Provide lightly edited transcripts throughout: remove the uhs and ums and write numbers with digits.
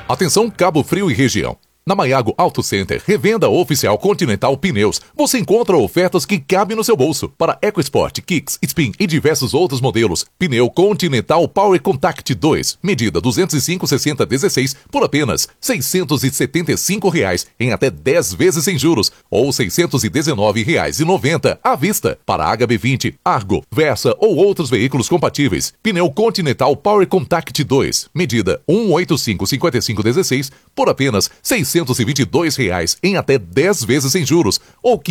Atenção Cabo Frio e região. Na Maiago Auto Center, revenda oficial Continental Pneus, você encontra ofertas que cabem no seu bolso. Para EcoSport, Kicks, Spin e diversos outros modelos. Pneu Continental Power Contact 2, medida 205/60/16 por apenas R$ 675 em até 10 vezes sem juros ou R$ 619,90 à vista. Para HB20, Argo, Versa ou outros veículos compatíveis. Pneu Continental Power Contact 2, medida 185/55/16 por apenas R$ 622 em até 10 vezes sem juros ou R$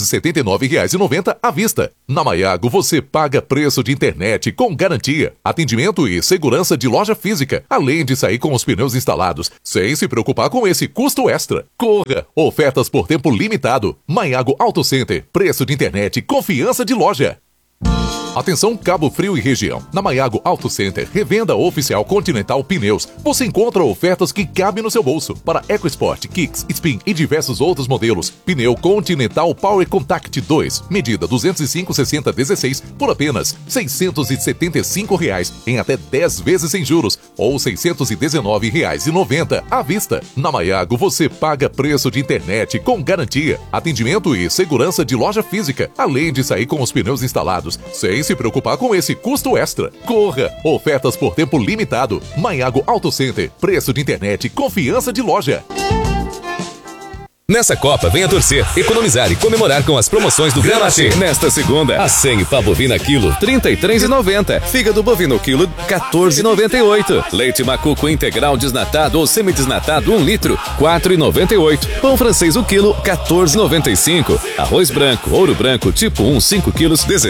579,90 à vista. Na Maiago você paga preço de internet com garantia, atendimento e segurança de loja física, além de sair com os pneus instalados, sem se preocupar com esse custo extra. Corra! Ofertas por tempo limitado. Maiago Auto Center, preço de internet, confiança de loja. Atenção Cabo Frio e região. Na Maiago Auto Center, revenda oficial Continental Pneus, você encontra ofertas que cabem no seu bolso. Para EcoSport, Kicks, Spin e diversos outros modelos. Pneu Continental Power Contact 2, medida 205/60/16 por apenas R$ 675 em até 10 vezes sem juros ou R$ 619,90 à vista. Na Maiago você paga preço de internet com garantia, atendimento e segurança de loja física, além de sair com os pneus instalados, sem se preocupar com esse custo extra. Corra! Ofertas por tempo limitado. Maiago Auto Center, preço de internet, confiança de loja. Nessa Copa, venha torcer, economizar e comemorar com as promoções do Grand Marché. Nesta segunda, acém pavovina quilo, R$ 33,90. Fígado bovino quilo, R$ 14,98. Leite macuco integral desnatado ou semidesnatado 1 litro, R$ 4,98. Pão francês o quilo, R$ 14,95. Arroz branco, ouro branco, tipo 1, 5 quilos, R$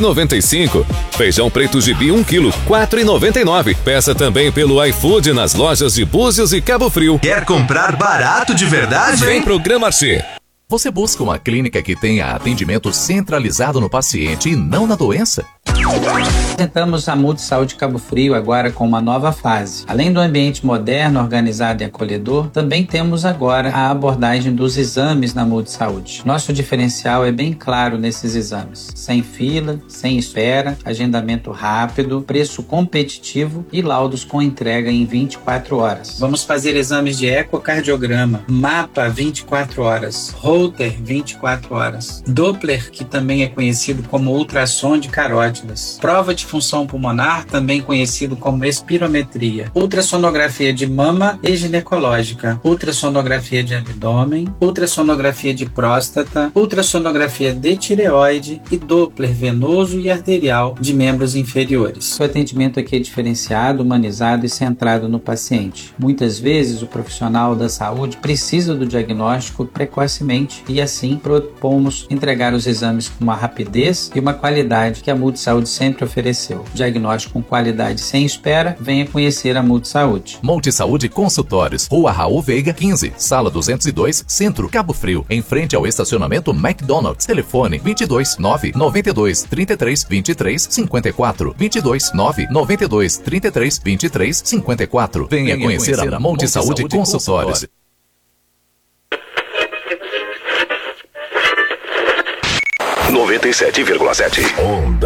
16,95. Feijão preto gibi 1 quilo, R$ 4,99. Peça também pelo iFood nas lojas de Búzios e Cabo Frio. Quer comprar barato de verdade? Vem pro Grand Marché. Você busca uma clínica que tenha atendimento centralizado no paciente e não na doença? Apresentamos a Multisaúde Cabo Frio agora com uma nova fase. Além do ambiente moderno, organizado e acolhedor, também temos agora a abordagem dos exames na Multisaúde. Nosso diferencial é bem claro nesses exames. Sem fila, sem espera, agendamento rápido, preço competitivo e laudos com entrega em 24 horas. Vamos fazer exames de ecocardiograma, mapa 24 horas, Holter 24 horas, Doppler, que também é conhecido como ultrassom de carótidas, prova de função pulmonar, também conhecido como espirometria, ultrassonografia de mama e ginecológica, ultrassonografia de abdômen, ultrassonografia de próstata, ultrassonografia de tireoide e Doppler venoso e arterial de membros inferiores. O atendimento aqui é diferenciado, humanizado e centrado no paciente. Muitas vezes o profissional da saúde precisa do diagnóstico precocemente e assim propomos entregar os exames com uma rapidez e uma qualidade que a Multisaúde sempre ofereceu. Diagnóstico com qualidade sem espera, venha conhecer a Multisaúde. Multisaúde Consultórios, Rua Raul Veiga 15, Sala 202, Centro, Cabo Frio, em frente ao estacionamento McDonald's. Telefone 22 992 33 23 54, 22 992 33 23 54. Venha conhecer a Multisaúde Consultórios. 97,7.